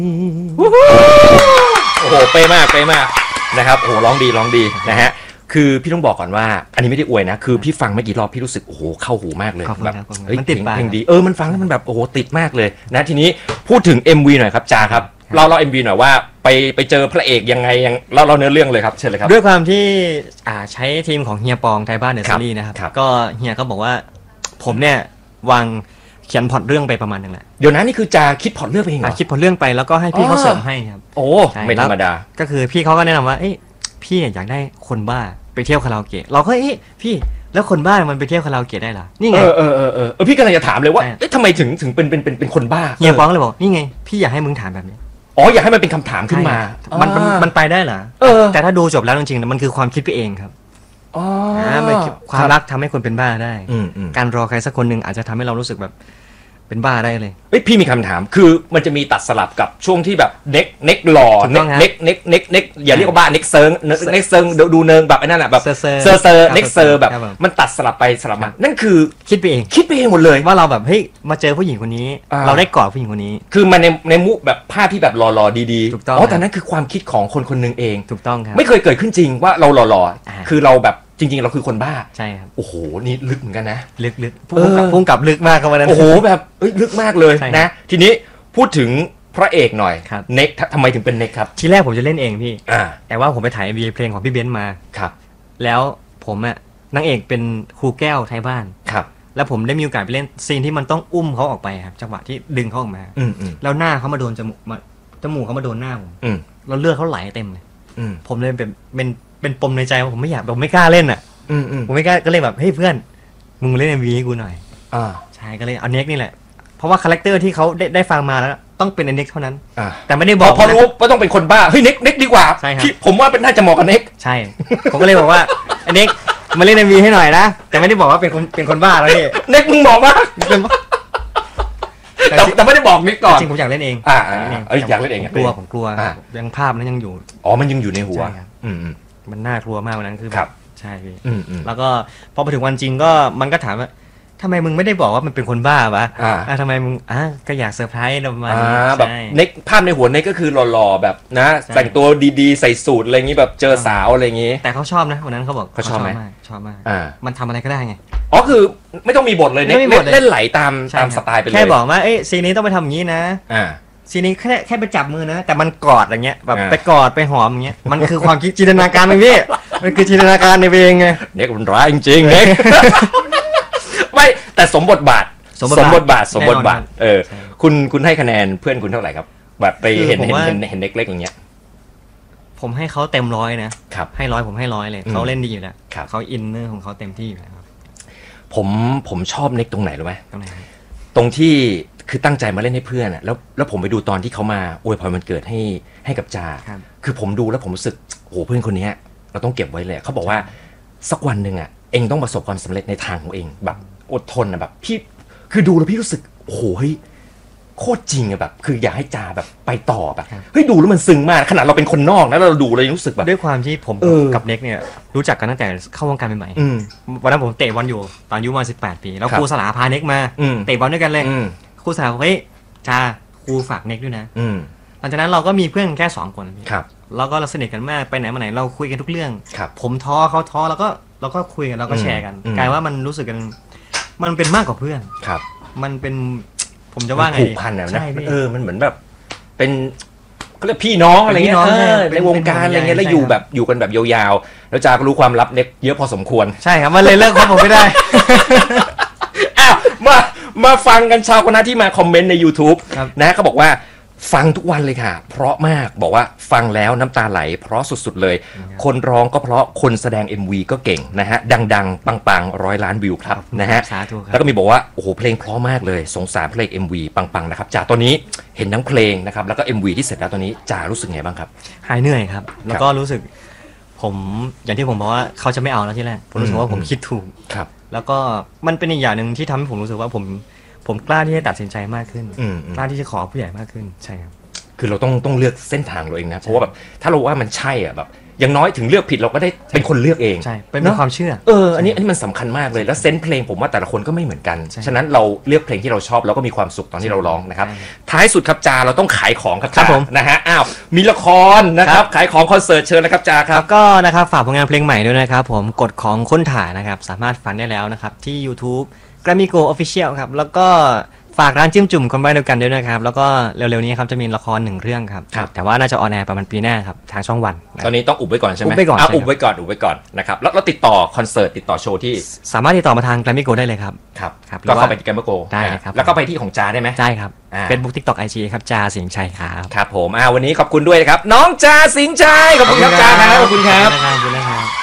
โอ้โหเป๊ะมากนะครับโอ้โหร้องดีนะฮะคือพี่ต้องบอกก่อนว่าอันนี้ไม่ได้อวยนะคือพี่ฟังไม่กี่รอบพี่รู้สึกโอ้โหเข้าหูมากเลยแบบมันติดเพลงดีมันฟังแล้วมันแบบโอ้โหติดมากเลยนะทีนี้พูดถึง MV หน่อยครับจาครับเราMV หน่อยว่าไปเจอพระเอกยังไงเราเนื้อเรื่องเลยครับเชิญเลยครับด้วยความที่ใช้ทีมของเฮียปองไทยบ้านเดอะซีรีส์นะครับก็เฮียก็บอกว่าผมเนี่ยวางเขียนพล็อตเรื่องไปประมาณนึงแหละเดี๋ยวนะนี่คือจะคิดพล็อตเรื่องเองเหรอคิดพล็อตเรื่องไปแล้วก็ให้พี่เขาเสริมให้ครับโอ้ไม่ธรรมดาก็คือพี่เขาก็แนะนำว่าพี่อยากได้คนบ้าไปเที่ยวคาราโอเกะเราก็พี่แล้วคนบ้ามันไปเที่ยวคาราโอเกะได้เหรอนี่ไงพี่กำลังจะถามเลยว่าทำไมถึงเป็นคนบ้าเฮียปองเลยบอกนี่ไงพี่อยากให้มึงถามแบบนี้อยากให้มันเป็นคำถามขึ้นมามันไปได้เหรอแต่ถ้าดูจบแล้วจริงๆมันคือความคิดไปเองครับความรักทำให้คนเป็นบ้าได้การรอใครสักคนหนึ่งอาจจะทำให้เรารู้สึกแบบเป็นบ้าได้เลยพี่มีคำถามคือมันจะมีตัดสลับกับช่วงที่แบบเน็กหล่อเน็กอย่าเรียกว่าบ้าเน็กเซิงดูเนิงแบบไอ้นั่นแหละแบบเซอร์เน็กเซอร์แบบมันตัดสลับไปสลับมานั่นคือคิดไปเองหมดเลยว่าเราแบบมาเจอผู้หญิงคนนี้เราได้กอดผู้หญิงคนนี้คือมันในมุกแบบภาพที่แบบหล่อๆดีๆแต่นั่นคือความคิดของคนหนึ่งเองถูกต้องครับไม่เคยเกิดขึ้นจริงว่าเราหล่อๆคือเราแบบจริงๆเราคือคนบ้าใช่ครับโอ้โหนี่ลึกเหมือนกันนะลึกพุ่งกับลึกมากครับวันนั้นโอ้โหแบบลึกมากเลยนะทีนี้พูดถึงพระเอกหน่อยเน็กทำไมถึงเป็นเน็กครับทีแรกผมจะเล่นเองพี่แต่ว่าผมไปถ่าย MV เพลงของพี่เบนซ์มาครับแล้วผมนางเอกเป็นครูแก้วไทยบ้านครับแล้วผมได้มีโอกาสไปเล่นซีนที่มันต้องอุ้มเขาออกไปครับจังหวะที่ดึงเขาออกมาแล้วหน้าเขามาโดนจมูกเขามาโดนหน้าผมแล้วเลือดเขาไหลเต็มเลยผมเลยเป็นปมในใจว่าผมไม่กล้าเล่นผมไม่กล้าก็เลยแบบเฮ้ยเพื่อนมึงเล่น MV ให้กูหน่อยใช่ก็เลยเอาเน็กนี่แหละเพราะว่าคาแรคเตอร์ที่เขาได้ฟังมาแล้วต้องเป็นเน็กเท่านั้นแต่ไม่ได้บอกพอรู้ว่าต้องเป็นคนบ้าเฮ้ยเน็กดีกว่าใช่ครับผมว่าเป็นน่าจะเหมาะกับเน็กใช่ผมก็เลยบอกว่าเน็กมาเล่น MV ให้หน่อยนะแต่ไม่ได้บอกว่าเป็นคนบ้าแล้วนี่เน็กมึงเหมาะมากแต่ไม่ได้บอกเน็กก่อนจริงผมอยากเล่นเองอยากเล่นเองผมกลัวยังภาพนั้นยังอยู่มันยังอยู่ในหัวมันน่ากลัวมากวันนั้นคือแบบใช่พี่แล้วก็พอไปถึงวันจริงก็มันก็ถามว่าทำไมมึงไม่ได้บอกว่ามันเป็นคนบ้าวะทำไมมึงก็อยากเซอร์ไพรส์ประมาณนี้แบบเน็กภาพในหัวเน็กก็คือหล่อๆแบบนะแต่งตัวดีๆใส่สูทอะไรอย่างงี้แบบเจอสาวอะไรอย่างงี้แต่เขาชอบนะวันนั้นเขาบอกเขาชอบมากมันทำอะไรก็ได้ไงคือไม่ต้องมีบทเลยเน็กเล่นไหลตามสไตล์ไปเลยแค่บอกว่าซีนนี้ต้องไปทำอย่างนี้นะซีนนี้แค่ไปจับมือนะแต่มันกอดอย่างเงี้ยแบบไปกอดไปหอมอย่างเงี้ยมันคือความคิดจินตนาการของพี่มันคือจินตนาการในเองไงเน็กมันร้ายจริงๆเน็กไม่แต่สมบทบาทคุณให้คะแนนเพื่อนคุณเท่าไหร่ครับแบบไปเห็นเน็กเล็กอย่างเงี้ยผมให้เขาเต็ม100นะให้100ผมให้100เลยเขาเล่นดีอยู่แล้วเขาอินเนอร์ของเขาเต็มที่อยู่แล้วครับผมชอบเน็กตรงไหนรู้ไหมตรงไหนตรงที่คือตั้งใจมาเล่นให้เพื่อนแล้วผมไปดูตอนที่เขามาอวยพรวันเกิดให้กับจาคือผมดูแล้วผมรู้สึกโอ้เพื่อนคนนี้เราต้องเก็บไว้เลยเขาบอกว่าสักวันหนึ่งเองต้องประสบความสำเร็จในทางของเองแบบอดทนแบบพี่คือดูแล้วพี่รู้สึกโอ้โหเฮ้ยโคตรจริงแบบคืออยากให้จาแบบไปต่อแบบเฮ้ยดูแล้วมันซึ้งมากขนาดเราเป็นคนนอกนะเราดูเลยรู้สึกแบบด้วยความที่ผมกับเน็กเนี่ยรู้จักกันตั้งแต่เข้าวงการใหม่ๆวันนั้นผมเตะบอลอยู่ตอนอายุมา18 ปีแล้วครูสลาพาเน็กมาเตะบอลด้วยกันเลยครูสลาบอกเฮ้ยจาครูฝากเน็กด้วยนะหลังจากนั้นเราก็มีเพื่อนแค่2 คนแล้วก็เราสนิทกันมากไปไหนมาไหนเราคุยกันทุกเรื่องผมท้อเขาท้อแล้วก็คุยกันเราก็แชร์กันกลายว่ามันรู้สึกกันมันเป็นมากกว่าเพื่อนมันเป็นผมจะว่าไงผูกพันนะมันเหมือนแบบเป็นเขาเรียกพี่น้องอะไรเงี้ยในวงการอะไรเงี้ยแล้วอยู่กันแบบยาวๆแล้วจาก็รู้ความลับเน็กเยอะพอสมควรใช่ครับมันเลยเลิกคบผมไม่ได้มาฟังกันชาวคณะที่มาคอมเมนต์ใน YouTube นะเขาบอกว่าฟังทุกวันเลยค่ะเพราะมากบอกว่าฟังแล้วน้ำตาไหลเพราะสุดๆเลยคนร้องก็เพราะคนแสดง MV ก็เก่งนะฮะดังๆปังๆ100 ล้านวิวครับนะฮะแล้วก็มีบอกว่าโอ้โหเพลงเพราะมากเลยสงสารเพลง MV ปังๆนะครับจ่าตอนนี้เห็นทั้งเพลงนะครับแล้วก็ MV ที่เสร็จแล้วตอนนี้จ่ารู้สึกไงบ้างครับหายเหนื่อยครับแล้วก็รู้สึกผมอย่างที่ผมบอกว่าเขาจะไม่เอาแล้วที่แรกผมรู้สึกว่าผมคิดถูกครับแล้วก็มันเป็นอีกอย่างนึงที่ทำให้ผมรู้สึกว่าผมกล้าที่จะตัดสินใจมากขึ้นกล้าที่จะขอผู้ใหญ่มากขึ้นใช่ครับคือเราต้องเลือกเส้นทางเราเองนะเพราะว่าแบบถ้าเราว่ามันใช่แบบอย่างน้อยถึงเลือกผิดเราก็ได้เป็นคนเลือกเองใช่เป็นความเชื่ออันนี้มันสำคัญมากเลยแล้วเซนส์เพลงผมว่าแต่ละคนก็ไม่เหมือนกันฉะนั้นเราเลือกเพลงที่เราชอบแล้วก็มีความสุขตอนที่เราร้องนะครับท้ายสุดครับจาเราต้องขายของครับจานะฮะมีละครนะครับขายของคอนเสิร์ตเชิญนะครับจาครับก็นะครับฝากผลงานเพลงใหม่ด้วยนะครับผมกฎของคนถ่ายนะครับสามารถฟังได้แล้วนะครับที่ YouTube Grammy Go Official ครับแล้วก็ฝากร้านจิ้มจุ่มคนบ้านเดียวกันด้วยนะครับแล้วก็เร็วๆนี้ครับจะมีละคร1 เรื่องครับแต่ว่าน่าจะออนแอร์ประมาณปีหน้าครับทางช่องวันตอนนี้ต้องอุบไว้ก่อนใช่ไหมอุบไว้ก่อนอุบไว้ก่อนนะครับแล้วติดต่อคอนเสิร์ตติดต่อโชว์ที่สามารถติดต่อมาทาง Grammy Go ได้เลยครับก็เข้าไปที่ Grammy Go ได้ครับแล้วก็ไปที่ของจาได้ไหมได้ครับ Facebook TikTok IG ครับจาสิงห์ชัยครับครับผมวันนี้ขอบคุณด้วยนะครับน้องจาสิงห์ชัยขอบคุณครับจาครับขอบคุณครับ